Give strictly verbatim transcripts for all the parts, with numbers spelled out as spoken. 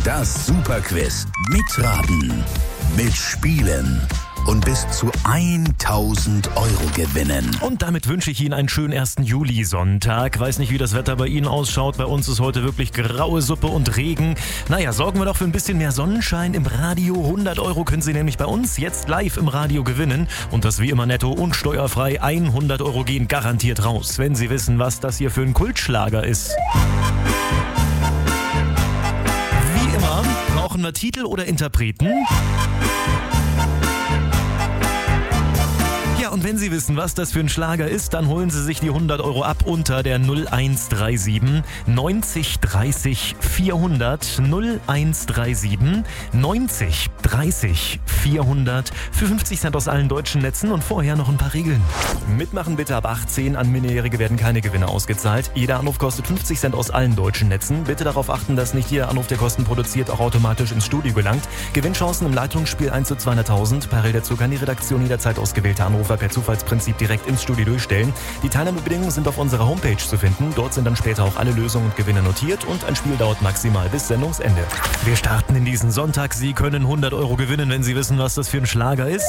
Das Superquiz. Mitraten, mitspielen und bis zu tausend Euro gewinnen. Und damit wünsche ich Ihnen einen schönen ersten Juli-Sonntag. Weiß nicht, wie das Wetter bei Ihnen ausschaut. Bei uns ist heute wirklich graue Suppe und Regen. Naja, sorgen wir doch für ein bisschen mehr Sonnenschein im Radio. hundert Euro können Sie nämlich bei uns jetzt live im Radio gewinnen. Und das wie immer netto und steuerfrei. hundert Euro gehen garantiert raus, wenn Sie wissen, was das hier für ein Kultschlager ist. Wie immer brauchen wir Titel oder Interpreten. Ja, und wenn Sie wissen, was das für ein Schlager ist, dann holen Sie sich die hundert Euro ab unter der null eins drei sieben neunzig dreißig vierhundert null eins drei sieben neunzig dreißig vierhundert für fünfzig Cent aus allen deutschen Netzen und vorher noch ein paar Regeln. Mitmachen bitte ab achtzehn, an Minderjährige werden keine Gewinne ausgezahlt. Jeder Anruf kostet fünfzig Cent aus allen deutschen Netzen. Bitte darauf achten, dass nicht jeder Anruf, der Kosten produziert, auch automatisch ins Studio gelangt. Gewinnchancen im Leitungsspiel eins zu zweihunderttausend. Parallel dazu kann die Redaktion jederzeit ausgewählte Anrufer per Zufallsprinzip direkt ins Studio durchstellen. Die Teilnahmebedingungen sind auf unserer Homepage zu finden. Dort sind dann später auch alle Lösungen und Gewinne notiert und ein Spiel dauert maximal bis Sendungsende. Wir starten in diesen Sonntag. Sie können hundert Euro gewinnen, wenn Sie wissen, was das für ein Schlager ist.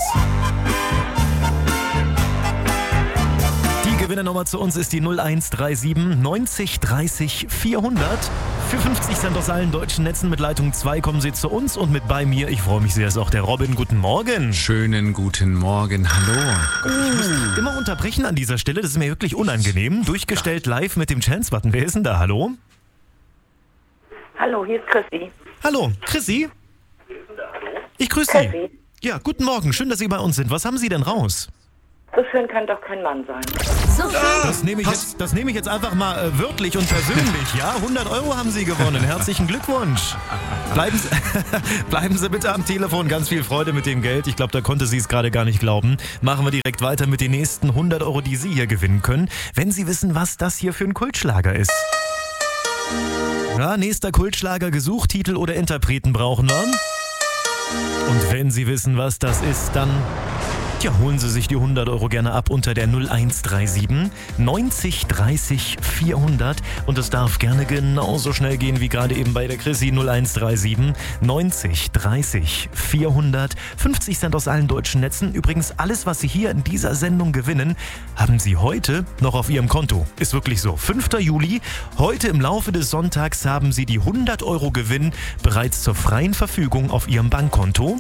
Die Gewinnernummer zu uns ist die null eins drei sieben neunzig dreißig vierhundert. Für fünfzig Cent aus allen deutschen Netzen mit Leitung zwei kommen Sie zu uns und mit bei mir, ich freue mich sehr, ist auch der Robin. Guten Morgen. Schönen guten Morgen, hallo. Ich muss immer unterbrechen an dieser Stelle, das ist mir wirklich unangenehm. Durchgestellt live mit dem Chance-Button. Wer ist denn da? Hallo? Hallo, hier ist Chrissy. Hallo, Chrissy? Ich grüße Chrissy. Sie. Ja, guten Morgen, schön, dass Sie bei uns sind. Was haben Sie denn raus? So schön kann doch kein Mann sein. So viel. Das nehme ich, jetzt, das nehme ich jetzt einfach mal äh, wörtlich und persönlich. Ja, hundert Euro haben Sie gewonnen. Herzlichen Glückwunsch. Bleiben Sie, bleiben Sie bitte am Telefon. Ganz viel Freude mit dem Geld. Ich glaube, da konnte sie es gerade gar nicht glauben. Machen wir direkt weiter mit den nächsten hundert Euro, die Sie hier gewinnen können, wenn Sie wissen, was das hier für ein Kultschlager ist. Ja, nächster Kultschlager gesucht. Titel oder Interpreten brauchen wir. Und wenn Sie wissen, was das ist, dann... Ja, holen Sie sich die hundert Euro gerne ab unter der null eins drei sieben neunzig dreißig vierhundert und es darf gerne genauso schnell gehen wie gerade eben bei der Chrissy. Null eins drei sieben neunzig dreißig vierhundert. fünfzig Cent aus allen deutschen Netzen. Übrigens, alles, was Sie hier in dieser Sendung gewinnen, haben Sie heute noch auf Ihrem Konto. Ist wirklich so. fünfter Juli, heute im Laufe des Sonntags haben Sie die hundert Euro Gewinn bereits zur freien Verfügung auf Ihrem Bankkonto.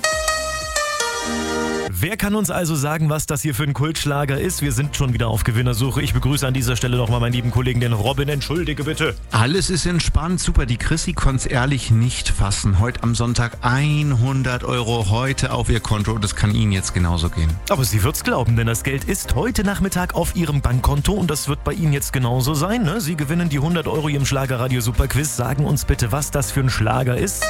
Wer kann uns also sagen, was das hier für ein Kultschlager ist? Wir sind schon wieder auf Gewinnersuche. Ich begrüße an dieser Stelle nochmal meinen lieben Kollegen, den Robin. Entschuldige bitte. Alles ist entspannt, super. Die Chrissy konnte es ehrlich nicht fassen. Heute am Sonntag hundert Euro heute auf ihr Konto. Das kann Ihnen jetzt genauso gehen. Aber sie wird's glauben, denn das Geld ist heute Nachmittag auf Ihrem Bankkonto und das wird bei Ihnen jetzt genauso sein. Ne? Sie gewinnen die hundert Euro hier im Schlagerradio Superquiz. Sagen uns bitte, was das für ein Schlager ist.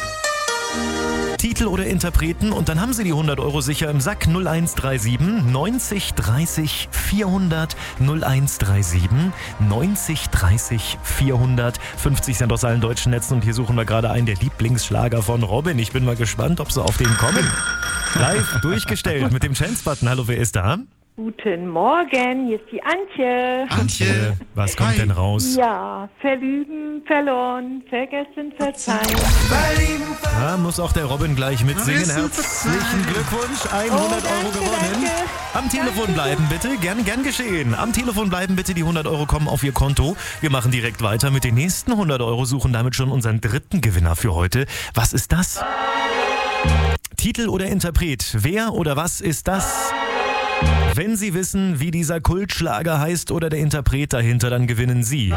Titel oder Interpreten und dann haben Sie die hundert Euro sicher im Sack. Null eins drei sieben neunzig dreißig vierhundert null eins drei sieben neunzig dreißig vierhundert. fünfzig Cent aus allen deutschen Netzen und hier suchen wir gerade einen der Lieblingsschlager von Robin. Ich bin mal gespannt, ob Sie auf den kommen. Live durchgestellt mit dem Chance-Button. Hallo, wer ist da? Guten Morgen, hier ist die Antje. Antje, was kommt Hi. denn raus? Ja, verlieben, verloren, vergessen, verzeihen. Da muss auch der Robin gleich mitsingen. Herzlichen Glückwunsch, hundert Oh, Euro danke, gewonnen. danke. Am Telefon bleiben bitte, gern, gern geschehen. Am Telefon bleiben bitte, die hundert Euro kommen auf Ihr Konto. Wir machen direkt weiter mit den nächsten hundert Euro, suchen damit schon unseren dritten Gewinner für heute. Was ist das? Titel oder Interpret? Wer oder was ist das? Wenn Sie wissen, wie dieser Kultschlager heißt oder der Interpret dahinter, dann gewinnen Sie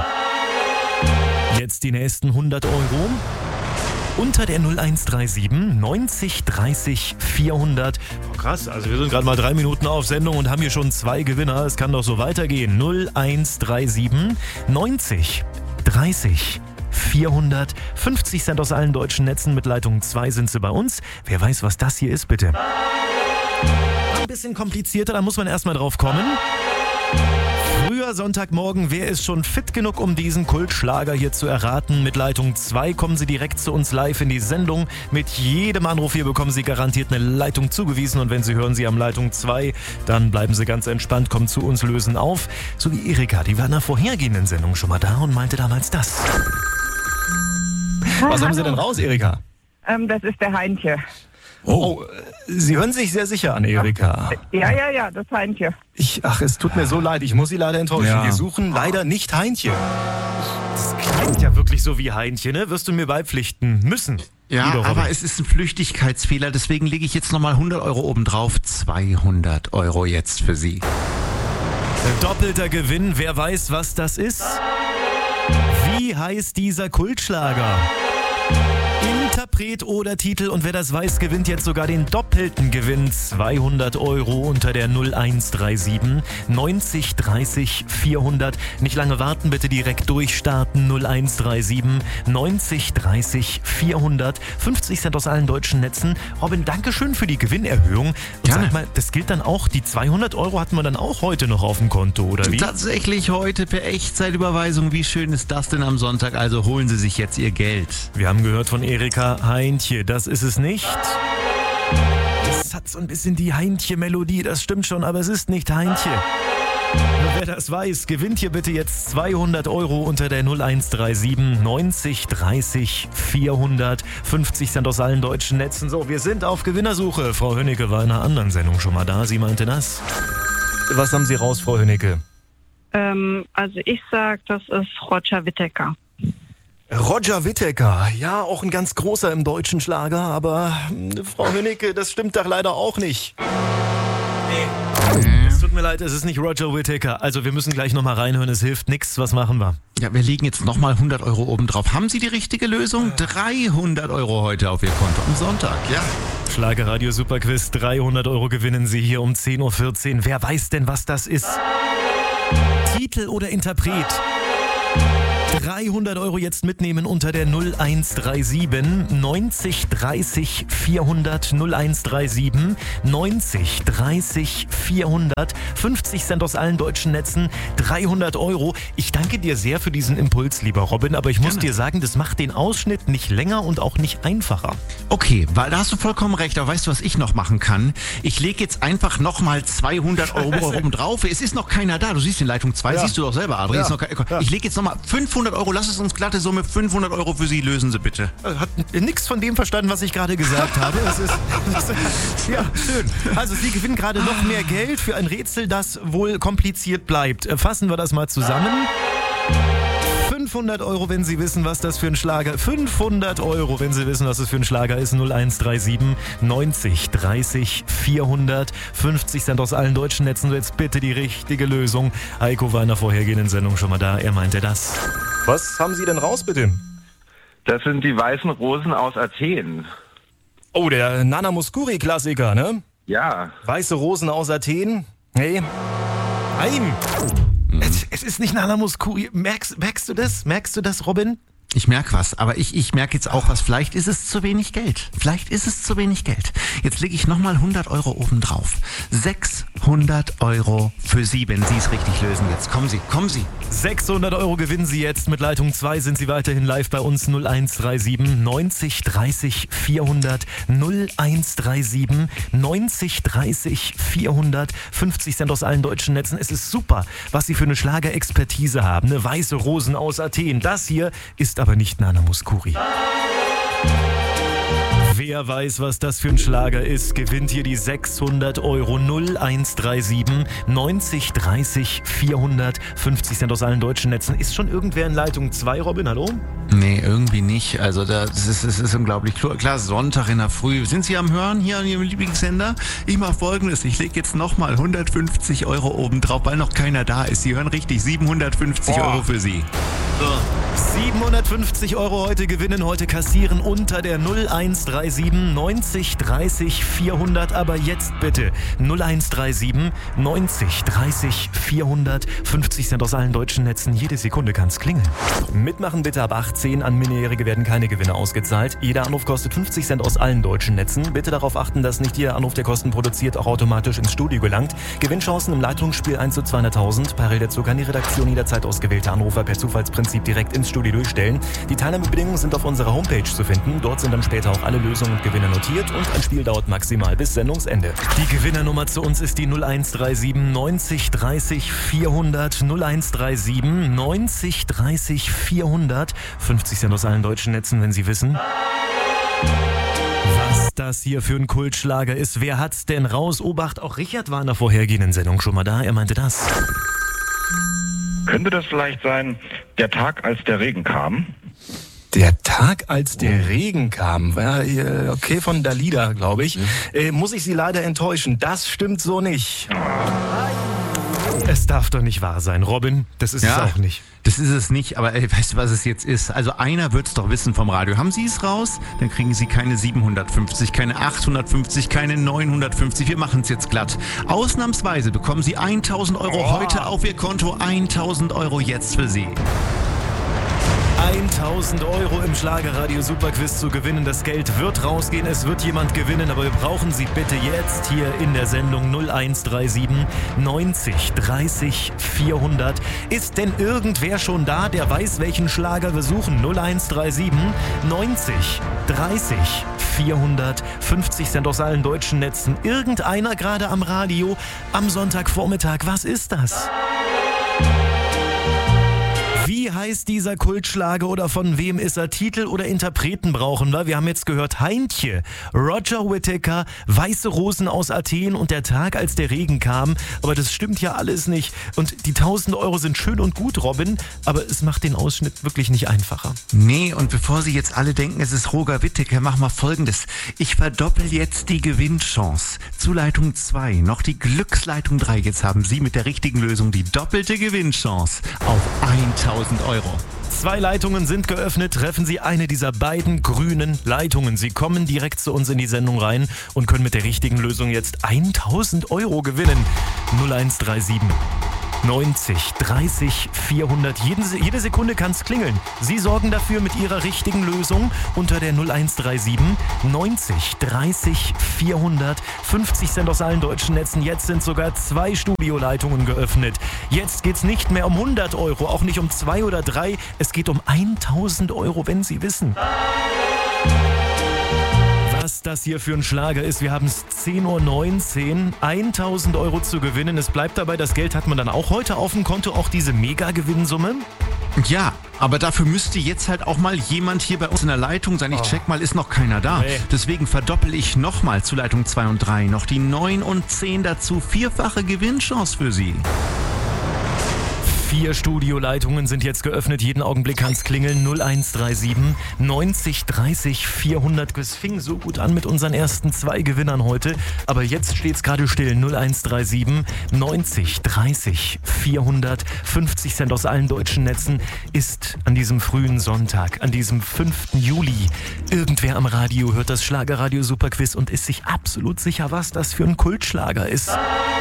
jetzt die nächsten hundert Euro unter der null eins drei sieben neunzig dreißig vierhundert. Oh, krass, also wir sind gerade mal drei Minuten auf Sendung und haben hier schon zwei Gewinner. Es kann doch so weitergehen. null eins drei sieben neunzig dreißig vierhundert. fünfzig Cent aus allen deutschen Netzen mit Leitung zwei sind Sie bei uns. Wer weiß, was das hier ist, bitte. Ein bisschen komplizierter, da muss man erstmal drauf kommen. Früher Sonntagmorgen, wer ist schon fit genug, um diesen Kultschlager hier zu erraten? Mit Leitung zwei kommen Sie direkt zu uns live in die Sendung. Mit jedem Anruf hier bekommen Sie garantiert eine Leitung zugewiesen. Und wenn Sie hören, Sie haben Leitung zwei, dann bleiben Sie ganz entspannt, kommen zu uns, lösen auf. So wie Erika, die war in einer vorhergehenden Sendung schon mal da und meinte damals das. Was haben Sie denn raus, Erika? Ähm, das ist der Heintje. Oh, Sie hören sich sehr sicher an, Erika. Ja, ja, ja, das Heintje. Ich, ach, es tut mir so leid, ich muss Sie leider enttäuschen. Ja. Wir suchen leider nicht Heintje. Das klingt ja wirklich so wie Heintje, ne? Wirst du mir beipflichten müssen. Ja, lieber Robin. aber es ist ein Flüchtigkeitsfehler, deswegen lege ich jetzt nochmal hundert Euro obendrauf. zweihundert Euro jetzt für Sie. Doppelter Gewinn, wer weiß, was das ist? Wie heißt dieser Kultschlager? Interpret oder Titel, und wer das weiß, gewinnt jetzt sogar den doppelten Gewinn. zweihundert Euro unter der null eins drei sieben neunzig dreißig vierhundert. Nicht lange warten, bitte direkt durchstarten. null eins drei sieben neunzig dreißig vierhundert. fünfzig Cent aus allen deutschen Netzen. Robin, danke schön für die Gewinnerhöhung. Und Gerne. sag mal, das gilt dann auch, die zweihundert Euro hatten wir dann auch heute noch auf dem Konto, oder wie? Tatsächlich heute per Echtzeitüberweisung. Wie schön ist das denn am Sonntag? Also holen Sie sich jetzt Ihr Geld. Wir haben gehört von Erika, Heintje, das ist es nicht. Es hat so ein bisschen die Heintje-Melodie, das stimmt schon, aber es ist nicht Heintje. Nur wer das weiß, gewinnt hier bitte jetzt zweihundert Euro unter der null eins drei sieben neunzig dreißig vierhundert. fünfzig Cent aus allen deutschen Netzen. So, wir sind auf Gewinnersuche. Frau Hönnecke war in einer anderen Sendung schon mal da, sie meinte das. Was haben Sie raus, Frau Hönnecke? Ähm, also ich sag, das ist Roger Whittaker. Roger Whittaker, ja, auch ein ganz großer im deutschen Schlager, aber äh, Frau Hönnecke, das stimmt doch leider auch nicht. Nee. Es tut mir leid, es ist nicht Roger Whittaker. Also wir müssen gleich nochmal reinhören, es hilft nichts. Was machen wir? Ja, wir legen jetzt nochmal hundert Euro obendrauf. Haben Sie die richtige Lösung? dreihundert Euro heute auf Ihr Konto am Sonntag, ja. Schlagerradio Superquiz, dreihundert Euro gewinnen Sie hier um zehn Uhr vierzehn. Wer weiß denn, was das ist? Titel oder Interpret? dreihundert Euro jetzt mitnehmen unter der null eins drei sieben neunzig dreißig vierhundert. null eins drei sieben neunzig dreißig vierhundert. fünfzig Cent aus allen deutschen Netzen, dreihundert Euro. Ich danke dir sehr für diesen Impuls, lieber Robin, aber ich muss Gerne. dir sagen, das macht den Ausschnitt nicht länger und auch nicht einfacher. Okay, weil da hast du vollkommen recht. Aber weißt du, was ich noch machen kann? Ich lege jetzt einfach nochmal zweihundert Euro obendrauf. Es ist noch keiner da. Du siehst in Leitung zwei, Ja. siehst du doch selber, Adri. Ja. Ist noch kein, Ja. Ich lege jetzt nochmal fünfhundert Euro. Lass es uns glatte Summe. fünfhundert Euro für Sie. Lösen Sie bitte. Hat nichts von dem verstanden, was ich gerade gesagt habe. Es ist, es ist, ja, schön. Also Sie gewinnen gerade noch mehr Geld für ein Rätsel, das wohl kompliziert bleibt. Fassen wir das mal zusammen. fünfhundert Euro, wenn Sie wissen, was das für ein Schlager... fünfhundert Euro, wenn Sie wissen, was das für ein Schlager ist. null eins drei sieben neunzig dreißig vierhundert. fünfzig Cent aus allen deutschen Netzen. Jetzt bitte die richtige Lösung. Heiko war in der vorhergehenden Sendung schon mal da. Er meinte das. Was haben Sie denn raus, bitte? Das sind die weißen Rosen aus Athen. Oh, der Nana Mouskouri-Klassiker, ne? Ja, Weiße Rosen aus Athen? Hey. Nein. Es, es ist nicht Nana Mouskouri. Merkst, merkst du das? Merkst du das, Robin? Ich merke was, aber ich, ich merke jetzt auch was. Vielleicht ist es zu wenig Geld. Vielleicht ist es zu wenig Geld. Jetzt lege ich nochmal hundert Euro obendrauf. sechshundert Euro für Sie, wenn Sie es richtig lösen jetzt. Kommen Sie, kommen Sie. sechshundert Euro gewinnen Sie jetzt. Mit Leitung zwei sind Sie weiterhin live bei uns. null eins drei sieben neunzig dreißig vierhundert. null eins drei sieben neunzig dreißig vierhundert. fünfzig Cent aus allen deutschen Netzen. Es ist super, was Sie für eine Schlagerexpertise haben. Eine weiße Rosen aus Athen. Das hier ist aber nicht Nana Mouskouri. Wer weiß, was das für ein Schlager ist, gewinnt hier die sechshundert Euro. null eins drei sieben neunzig dreißig vierhundert. fünfzig Cent aus allen deutschen Netzen. Ist schon irgendwer in Leitung zwei, Robin? Hallo? Nee, irgendwie nicht. Also das ist, das ist unglaublich. Klar, Sonntag in der Früh. Sind Sie am Hören hier an Ihrem Lieblingssender? Ich mache Folgendes. Ich lege jetzt nochmal hundertfünfzig Euro obendrauf, weil noch keiner da ist. Sie hören richtig. siebenhundertfünfzig Euro für Sie. siebenhundertfünfzig Euro heute gewinnen, heute kassieren unter der null eins drei sieben neunzig dreißig vierhundert. Aber jetzt bitte null eins drei sieben neunzig dreißig vierhundert. fünfzig Cent aus allen deutschen Netzen. Jede Sekunde kann's klingeln. Mitmachen bitte ab achtzehn. An Minderjährige werden keine Gewinne ausgezahlt. Jeder Anruf kostet fünfzig Cent aus allen deutschen Netzen. Bitte darauf achten, dass nicht jeder Anruf, der Kosten produziert, auch automatisch ins Studio gelangt. Gewinnchancen im Leitungsspiel eins zu zweihunderttausend. Parallel dazu kann die Redaktion jederzeit ausgewählte Anrufer per Zufallsprinzip Prinzip direkt ins Studio durchstellen. Die Teilnahmebedingungen sind auf unserer Homepage zu finden. Dort sind dann später auch alle Lösungen und Gewinner notiert und ein Spiel dauert maximal bis Sendungsende. Die Gewinnernummer zu uns ist die null eins drei sieben neunzig dreißig vierhundert. null eins drei sieben neunzig dreißig vierhundert. fünfzig Cent aus allen deutschen Netzen, wenn Sie wissen, was das hier für ein Kultschlager ist. Wer hat's denn raus? Obacht, auch Richard war in der vorhergehenden Sendung schon mal da. Er meinte das. Könnte das vielleicht sein, der Tag, als der Regen kam? Der Tag, als der Regen kam, war äh, okay von Dalida, glaube ich. Äh, muss ich Sie leider enttäuschen, das stimmt so nicht. Es darf doch nicht wahr sein, Robin. Das ist Ja. es auch nicht. Das ist es nicht, aber ey, weißt du, was es jetzt ist? Also einer wird's doch wissen vom Radio. Haben Sie es raus? Dann kriegen Sie keine siebenhundertfünfzig, keine achthundertfünfzig, keine neunhundertfünfzig. Wir machen es jetzt glatt. Ausnahmsweise bekommen Sie tausend Euro heute auf Ihr Konto. tausend Euro jetzt für Sie. tausend Euro im Schlagerradio Superquiz zu gewinnen. Das Geld wird rausgehen, es wird jemand gewinnen, aber wir brauchen Sie bitte jetzt hier in der Sendung null eins drei sieben neunzig dreißig vierhundert. Ist denn irgendwer schon da, der weiß, welchen Schlager wir suchen? null eins drei sieben neunzig dreißig vierhundert. fünfzig Cent aus allen deutschen Netzen. Irgendeiner gerade am Radio am Sonntagvormittag. Was ist das? Wie heißt dieser Kultschlager oder von wem ist er? Titel oder Interpreten brauchen wir. Wir haben jetzt gehört Heintje, Roger Whittaker, Weiße Rosen aus Athen und der Tag, als der Regen kam. Aber das stimmt ja alles nicht. Und die tausend Euro sind schön und gut, Robin, aber es macht den Ausschnitt wirklich nicht einfacher. Nee, und bevor Sie jetzt alle denken, es ist Roger Whittaker, mach mal Folgendes. Ich verdoppel jetzt die Gewinnchance. Zu Leitung zwei, noch die Glücksleitung drei. Jetzt haben Sie mit der richtigen Lösung die doppelte Gewinnchance auf tausend Euro. Zwei Leitungen sind geöffnet. Treffen Sie eine dieser beiden grünen Leitungen. Sie kommen direkt zu uns in die Sendung rein und können mit der richtigen Lösung jetzt tausend Euro gewinnen. null eins drei sieben neunzig dreißig vierhundert. Jede, jede Sekunde kann es klingeln. Sie sorgen dafür mit Ihrer richtigen Lösung unter der null eins drei sieben neunzig dreißig vierhundert. fünfzig Cent aus allen deutschen Netzen. Jetzt sind sogar zwei Studioleitungen geöffnet. Jetzt geht's nicht mehr um hundert Euro, auch nicht um zwei oder drei. Es geht um tausend Euro, wenn Sie wissen, was das hier für ein Schlager ist. Wir haben es zehn Uhr neunzehn, tausend Euro zu gewinnen. Es bleibt dabei, das Geld hat man dann auch heute auf dem Konto, auch diese Mega-Gewinnsumme. Ja, aber dafür müsste jetzt halt auch mal jemand hier bei uns in der Leitung sein. Ich check mal, ist noch keiner da. Nee. Deswegen verdoppel ich nochmal zu Leitung zwei und drei noch die neun und zehn dazu. Vierfache Gewinnchance für Sie. Vier Studioleitungen sind jetzt geöffnet. Jeden Augenblick kann es klingeln. null eins drei sieben neunzig dreißig vierhundert. Es fing so gut an mit unseren ersten zwei Gewinnern heute. Aber jetzt steht es gerade still. null eins drei sieben neunzig dreißig vierhundert. fünfzig Cent aus allen deutschen Netzen ist an diesem frühen Sonntag, an diesem fünften Juli. Irgendwer am Radio hört das Schlagerradio Superquiz und ist sich absolut sicher, was das für ein Kultschlager ist.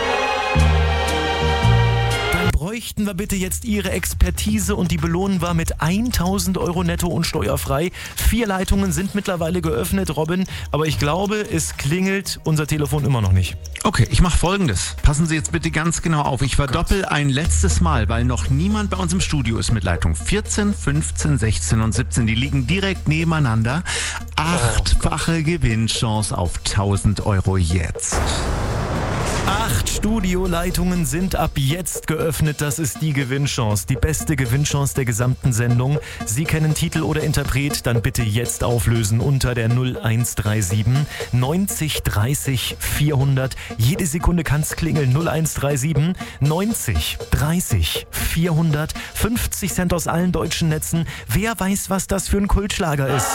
Bräuchten wir bitte jetzt Ihre Expertise und die belohnen wir mit tausend Euro netto und steuerfrei. Vier Leitungen sind mittlerweile geöffnet, Robin, aber ich glaube, es klingelt unser Telefon immer noch nicht. Okay, ich mache Folgendes. Passen Sie jetzt bitte ganz genau auf. Ich verdoppel ein letztes Mal, weil noch niemand bei uns im Studio ist mit Leitung vierzehn, fünfzehn, sechzehn und siebzehn. Die liegen direkt nebeneinander. Achtfache Gewinnchance auf tausend Euro jetzt. Acht Studioleitungen sind ab jetzt geöffnet. Das ist die Gewinnchance, die beste Gewinnchance der gesamten Sendung. Sie kennen Titel oder Interpret, dann bitte jetzt auflösen unter der null eins drei sieben neunzig dreißig vierhundert. Jede Sekunde kann's klingeln. null eins drei sieben neunzig dreißig vierhundert. fünfzig Cent aus allen deutschen Netzen. Wer weiß, was das für ein Kultschlager ist?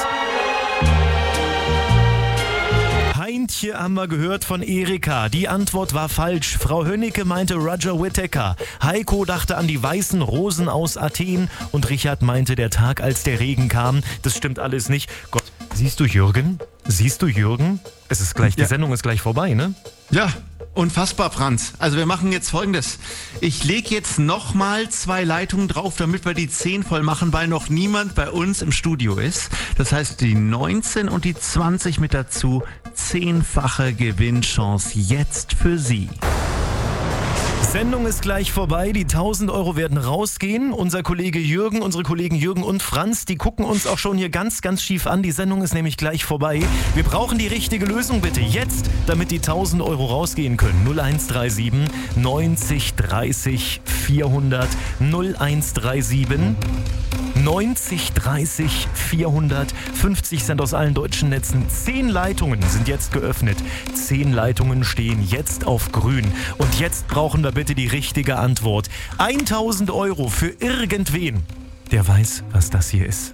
Heintje haben wir gehört von Erika. Die Antwort war falsch. Frau Hönnecke meinte Roger Whittaker. Heiko dachte an die weißen Rosen aus Athen. Und Richard meinte der Tag, als der Regen kam. Das stimmt alles nicht. Gott, siehst du Jürgen? Siehst du Jürgen? Es ist gleich, die Ja. Sendung ist gleich vorbei, ne? Ja, unfassbar, Franz. Also wir machen jetzt Folgendes. Ich lege jetzt nochmal zwei Leitungen drauf, damit wir die zehn voll machen, weil noch niemand bei uns im Studio ist. Das heißt, die neunzehn und die zwanzig mit dazu. Zehnfache Gewinnchance jetzt für Sie. Sendung ist gleich vorbei, die tausend Euro werden rausgehen. Unser Kollege Jürgen, unsere Kollegen Jürgen und Franz, die gucken uns auch schon hier ganz, ganz schief an. Die Sendung ist nämlich gleich vorbei. Wir brauchen die richtige Lösung bitte jetzt, damit die tausend Euro rausgehen können. null eins drei sieben neunzig dreißig vierhundert null eins drei sieben neunzig dreißig vierhundert. fünfzig Cent aus allen deutschen Netzen. Zehn Leitungen sind jetzt geöffnet. Zehn Leitungen stehen jetzt auf grün. Und jetzt brauchen wir bitte die richtige Antwort. tausend Euro für irgendwen, der weiß, was das hier ist.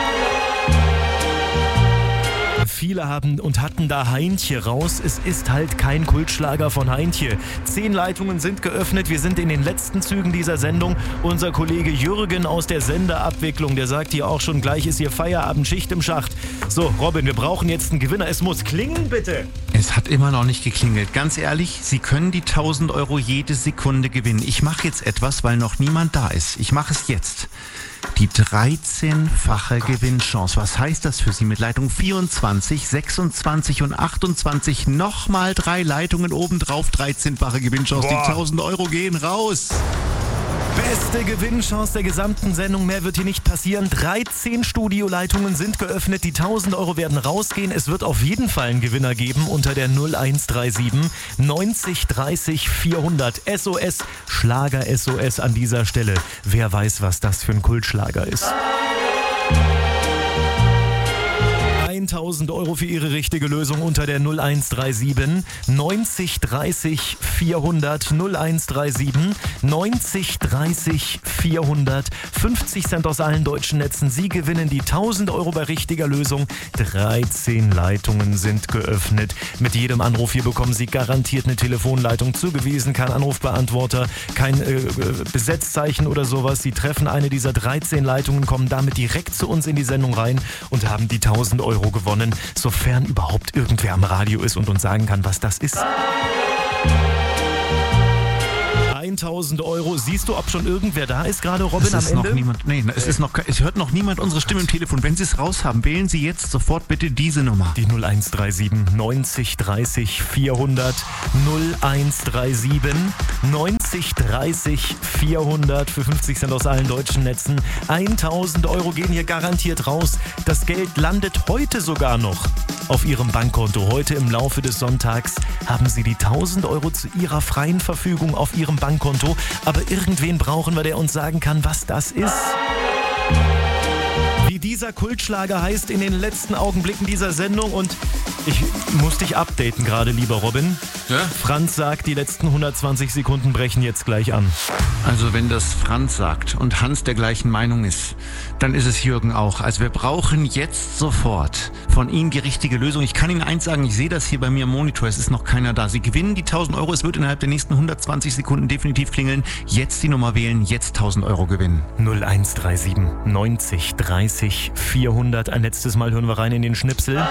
Viele haben und hatten da Heintje raus. Es ist halt kein Kultschlager von Heintje. Zehn Leitungen sind geöffnet. Wir sind in den letzten Zügen dieser Sendung. Unser Kollege Jürgen aus der Senderabwicklung, der sagt hier auch schon, gleich ist hier Feierabend, Schicht im Schacht. So, Robin, wir brauchen jetzt einen Gewinner. Es muss klingeln, bitte. Es hat immer noch nicht geklingelt. Ganz ehrlich, Sie können die tausend Euro jede Sekunde gewinnen. Ich mache jetzt etwas, weil noch niemand da ist. Ich mache es jetzt. Die dreizehnfache Gewinnchance. Was heißt das für Sie? Mit Leitung vierundzwanzig, sechsundzwanzig und achtundzwanzig nochmal drei Leitungen obendrauf. dreizehnfache Gewinnchance. Boah. Die tausend Euro gehen raus. Beste Gewinnchance der gesamten Sendung. Mehr wird hier nicht passieren. dreizehn Studioleitungen sind geöffnet. Die tausend Euro werden rausgehen. Es wird auf jeden Fall einen Gewinner geben unter der null eins drei sieben neunzig dreißig vierhundert. S O S, Schlager S O S an dieser Stelle. Wer weiß, was das für ein Kultschlager ist. tausend Euro für Ihre richtige Lösung unter der null eins drei sieben neunzig dreißig vierhundert. null eins drei sieben neunzig dreißig vierhundert. fünfzig Cent aus allen deutschen Netzen. Sie gewinnen die tausend Euro bei richtiger Lösung. dreizehn Leitungen sind geöffnet. Mit jedem Anruf hier bekommen Sie garantiert eine Telefonleitung zugewiesen. Kein Anrufbeantworter, kein äh, Besetzzeichen oder sowas. Sie treffen eine dieser dreizehn Leitungen, kommen damit direkt zu uns in die Sendung rein und haben die tausend Euro gewonnen, sofern überhaupt irgendwer am Radio ist und uns sagen kann, was das ist. tausend Euro. Siehst du, ob schon irgendwer da ist, gerade Robin es am ist Ende? Noch niemand, nee, es, ist noch, es hört noch niemand unsere Stimme im Telefon. Wenn Sie es raus haben, wählen Sie jetzt sofort bitte diese Nummer. Die null eins drei sieben neunzig dreißig vierhundert. null eins drei sieben neunzig dreißig vierhundert für fünfzig Cent aus allen deutschen Netzen. tausend Euro gehen hier garantiert raus. Das Geld landet heute sogar noch auf Ihrem Bankkonto. Heute im Laufe des Sonntags haben Sie die tausend Euro zu Ihrer freien Verfügung auf Ihrem Bankkonto. Aber irgendwen brauchen wir, der uns sagen kann, was das ist. Wie dieser Kultschlager heißt in den letzten Augenblicken dieser Sendung. Und ich muss dich updaten gerade, lieber Robin. Ja? Franz sagt, die letzten hundertzwanzig Sekunden brechen jetzt gleich an. Also wenn das Franz sagt und Hans der gleichen Meinung ist, dann ist es Jürgen auch. Also wir brauchen jetzt sofort von Ihnen die richtige Lösung. Ich kann Ihnen eins sagen, ich sehe das hier bei mir im Monitor, es ist noch keiner da. Sie gewinnen die tausend Euro, es wird innerhalb der nächsten hundertzwanzig Sekunden definitiv klingeln. Jetzt die Nummer wählen, jetzt tausend Euro gewinnen. null eins drei sieben neunzig dreißig vierhundert. Ein letztes Mal hören wir rein in den Schnipsel.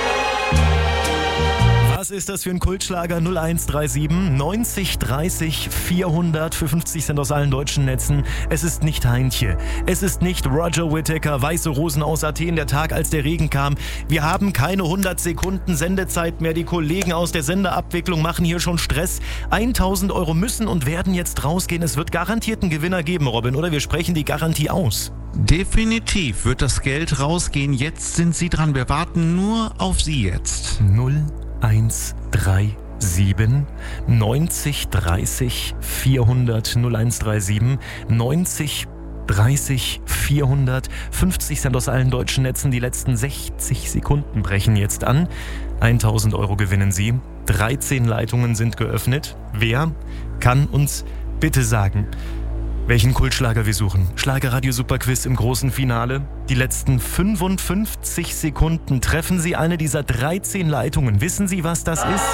Was ist das für ein Kultschlager? null eins drei sieben neunzig dreißig vierhundert für fünfzig Cent aus allen deutschen Netzen. Es ist nicht Heintje. Es ist nicht Roger Whittaker, Weiße Rosen aus Athen, der Tag, als der Regen kam. Wir haben keine hundert Sekunden Sendezeit mehr. Die Kollegen aus der Senderabwicklung machen hier schon Stress. tausend Euro müssen und werden jetzt rausgehen. Es wird garantiert einen Gewinner geben, Robin, oder? Wir sprechen die Garantie aus. Definitiv wird das Geld rausgehen. Jetzt sind Sie dran. Wir warten nur auf Sie jetzt. null eins drei sieben neunzig dreißig vierhundert. null eins drei sieben neunzig dreißig vierhundert. fünfzig Cent aus allen deutschen Netzen. Die letzten sechzig Sekunden brechen jetzt an. tausend Euro gewinnen Sie. dreizehn Leitungen sind geöffnet. Wer kann uns bitte sagen, welchen Kultschlager wir suchen? Schlagerradio Superquiz im großen Finale. Die letzten fünfundfünfzig Sekunden. Treffen Sie eine dieser dreizehn Leitungen. Wissen Sie, was das ist?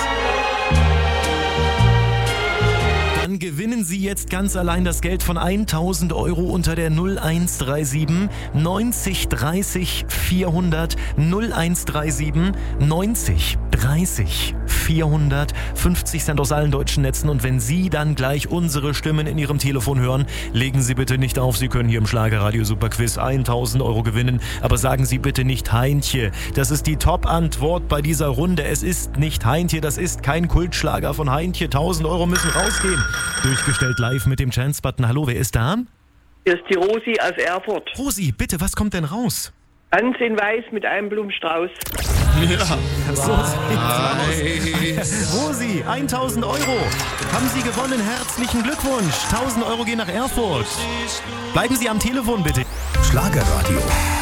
Dann gewinnen Sie jetzt ganz allein das Geld von tausend Euro unter der null eins drei sieben neunzig dreißig vierhundert. null eins drei sieben neunzig dreißig vierhundert. vierhundertfünfzig Cent aus allen deutschen Netzen. Und wenn Sie dann gleich unsere Stimmen in Ihrem Telefon hören, legen Sie bitte nicht auf. Sie können hier im Schlagerradio Superquiz tausend Euro gewinnen. Aber sagen Sie bitte nicht Heintje. Das ist die Top-Antwort bei dieser Runde. Es ist nicht Heintje, das ist kein Kultschlager von Heintje. tausend Euro müssen rausgehen. Durchgestellt live mit dem Chance-Button. Hallo, wer ist da? Hier ist die Rosi aus Erfurt. Rosi, bitte, was kommt denn raus? Ganz in weiß mit einem Blumenstrauß. Ja, so sieht's aus. Rosi, tausend Euro. Haben Sie gewonnen, herzlichen Glückwunsch. tausend Euro gehen nach Erfurt. Bleiben Sie am Telefon, bitte. Schlagerradio.